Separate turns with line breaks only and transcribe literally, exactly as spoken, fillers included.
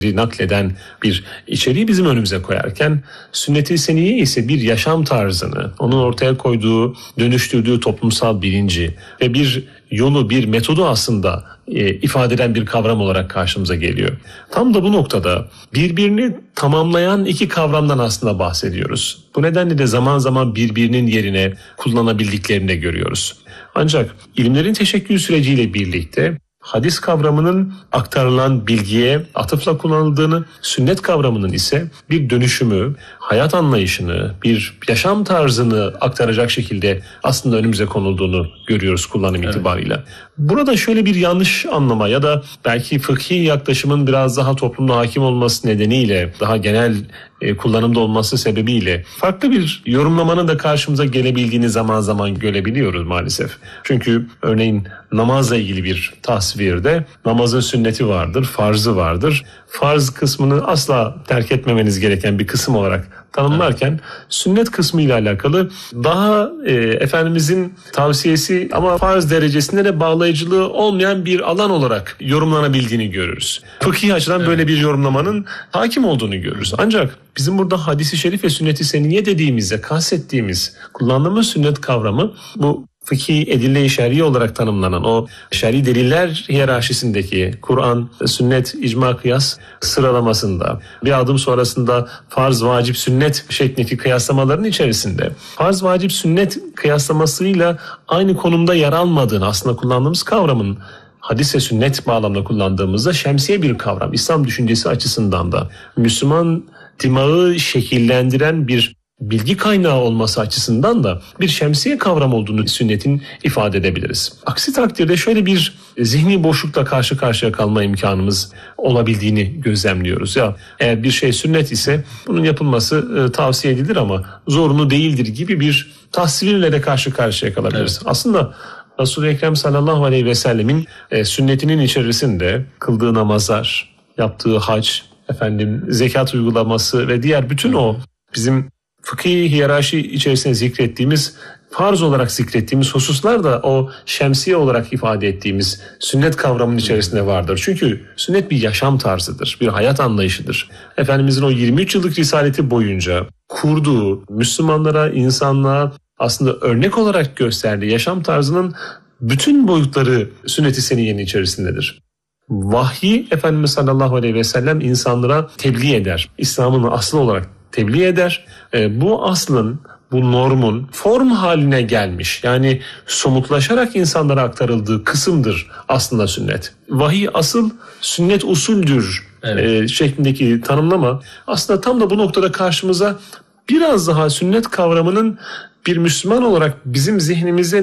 nakleden bir içeriği bizim önümüze koyarken, sünnet-i seniyye ise bir yaşam tarzını, onun ortaya koyduğu, dönüştürdüğü toplumsal bilinci ve bir yolu, bir metodu aslında e, ifade eden bir kavram olarak karşımıza geliyor. Tam da bu noktada birbirini tamamlayan iki kavramdan aslında bahsediyoruz. Bu nedenle de zaman zaman birbirinin yerine kullanabildiklerini de görüyoruz. Ancak ilimlerin teşekkül süreciyle birlikte hadis kavramının aktarılan bilgiye atıfla kullanıldığını, sünnet kavramının ise bir dönüşümü, hayat anlayışını, bir yaşam tarzını aktaracak şekilde aslında önümüze konulduğunu görüyoruz kullanım evet. itibariyle. Burada şöyle bir yanlış anlama ya da belki fıkhi yaklaşımın biraz daha toplumda hakim olması nedeniyle, daha genel e, kullanımda olması sebebiyle farklı bir yorumlamanın da karşımıza gelebildiğini zaman zaman görebiliyoruz maalesef. Çünkü örneğin namazla ilgili bir tasvirde namazın sünneti vardır, farzı vardır. Farz kısmını asla terk etmemeniz gereken bir kısım olarak tanımlarken evet. sünnet kısmı ile alakalı daha e, Efendimizin tavsiyesi ama farz derecesinde de bağlayıcılığı olmayan bir alan olarak yorumlanabildiğini görürüz. Fıkhi açıdan evet. böyle bir yorumlamanın hakim olduğunu görürüz. Ancak bizim burada hadis-i şerif ve sünnet-i seniyye dediğimizde kastettiğimiz, kullandığımız sünnet kavramı bu fıkhi edille-i şer'i olarak tanımlanan o şer'i deliller hiyerarşisindeki Kur'an, sünnet, icma, kıyas sıralamasında bir adım sonrasında farz, vacip, sünnet şeklindeki kıyaslamaların içerisinde farz, vacip, sünnet kıyaslamasıyla aynı konumda yer almadığını aslında kullandığımız kavramın hadis ve sünnet bağlamında kullandığımızda şemsiye bir kavram. İslam düşüncesi açısından da Müslüman dimağı şekillendiren bir bilgi kaynağı olması açısından da bir şemsiye kavram olduğunu sünnetin ifade edebiliriz. Aksi takdirde şöyle bir zihni boşlukla karşı karşıya kalma imkanımız olabildiğini gözlemliyoruz. Ya eğer bir şey sünnet ise bunun yapılması e, tavsiye edilir ama zorunlu değildir gibi bir tasvirle de karşı karşıya kalabiliriz. Evet. Aslında Resul-i Ekrem sallallahu aleyhi ve sellemin e, sünnetinin içerisinde kıldığı namazlar, yaptığı hac, efendim zekat uygulaması ve diğer bütün o bizim fıkhi hiyerarşi içerisinde zikrettiğimiz, farz olarak zikrettiğimiz hususlar da o şemsiye olarak ifade ettiğimiz sünnet kavramının içerisinde vardır. Çünkü sünnet bir yaşam tarzıdır, bir hayat anlayışıdır. Efendimizin o yirmi üç yıllık risaleti boyunca kurduğu, Müslümanlara, insanlığa aslında örnek olarak gösterdiği yaşam tarzının bütün boyutları sünnet-i seniyyenin içerisindedir. Vahyi Efendimiz sallallahu aleyhi ve sellem insanlara tebliğ eder. İslam'ın aslı olarak tebliğ eder. E, bu aslın, bu normun form haline gelmiş, yani somutlaşarak insanlara aktarıldığı kısımdır aslında sünnet. Vahiy asıl, sünnet usuldür evet. e, şeklindeki tanımlama aslında tam da bu noktada karşımıza biraz daha sünnet kavramının bir Müslüman olarak bizim zihnimizde